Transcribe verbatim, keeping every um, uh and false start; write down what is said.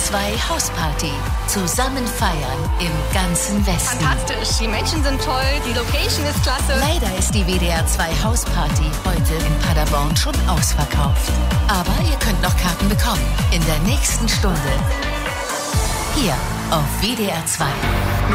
zwei Hausparty. Zusammen feiern im ganzen Westen. Fantastisch, die Menschen sind toll, die Location ist klasse. Leider ist die W D R zwei Hausparty heute in Paderborn schon ausverkauft. Aber ihr könnt noch Karten bekommen in der nächsten Stunde. Hier auf W D R zwei.